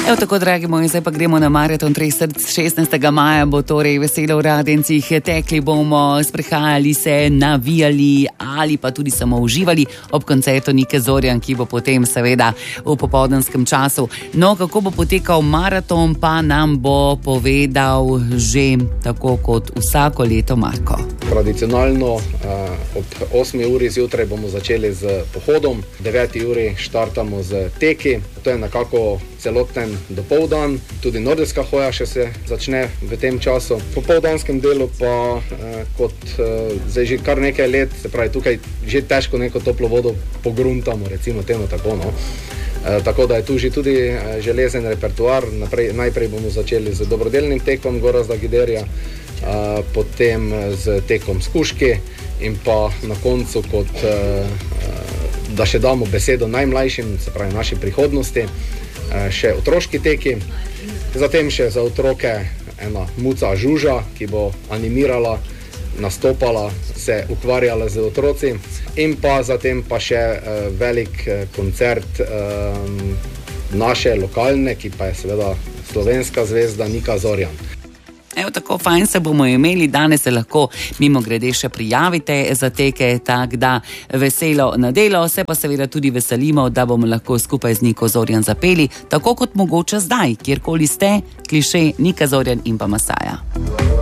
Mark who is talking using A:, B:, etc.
A: Evo tako, dragi moji, zdaj pa gremo na maraton 16. maja, bo torej veselo v Radencih, tekli bomo, sprehajali se, navijali ali pa tudi samo uživali ob koncertu Nike Zorjan, ki bo potem seveda v popoldanskem času. No, kako bo potekal maraton, pa nam bo povedal že tako kot vsako leto Marko.
B: Tradicionalno ob 8. uri zjutraj bomo začeli z pohodom, 9. uri štartamo z teki, to je nekako celoten dopoldan, tudi nordijska hoja še se začne v tem času. V popoldanskem delu pa kot zdaj že kar nekaj let, se pravi tukaj že težko neko toplo vodo pogruntamo, recimo temu tako, no. Tako da je tu že tudi železen repertoar. Najprej bomo začeli z dobrodelnim tekom Gorazda Giderija, potem z tekom skuški in pa na koncu kot da še damo besedo najmlajšim, se pravi naši prihodnosti, še otroški teki, zatem še za otroke ena muca Žuža, ki bo animirala, nastopala, se ukvarjala z otroci in pa zatem pa še velik koncert naše lokalne, ki pa je seveda slovenska zvezda Nika Zorjan.
A: Evo tako, fajn se bomo imeli, danes se lahko mimo grede še prijavite za teke, tak da veselo na delo, se pa seveda tudi veselimo, da bomo lahko skupaj z Niko Zorjan zapeli, tako kot mogoče zdaj, kjerkoli ste, kliše Nika Zorjan in pa Masaja.